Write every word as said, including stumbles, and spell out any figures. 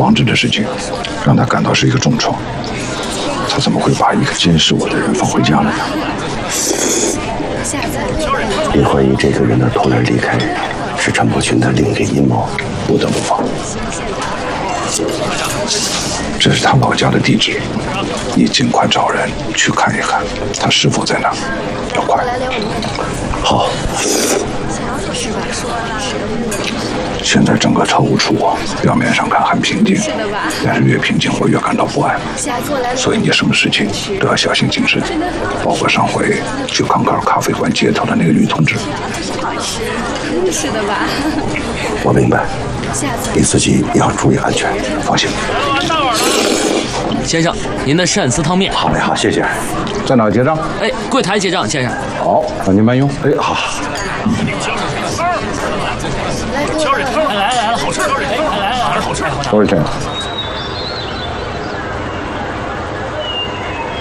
防止的事情，让他感到是一个重创，他怎么会把一个监视我的人放回家了呢？ 你怀疑这个人的突然离开是陈伯群的另一个阴谋？ 不得不防。这是他老家的地址，你尽快找人去看一看，他是否在那儿，要快。 好。 现在整个特务处表面上看很平静，但是越平静我越感到不安。所以你什么事情都要小心谨慎，包括上回去康卡尔咖啡馆接头的那个女同志。 是的吧？ 我明白，你自己也要注意安全。 放心。 先生，您的鳝丝汤面。 好嘞，好，谢谢。 在哪结账？ 哎，柜台结账，先生。 好，那您慢用。 哎，好。 来来来了，好吃！来来来了，好吃！ 多少钱？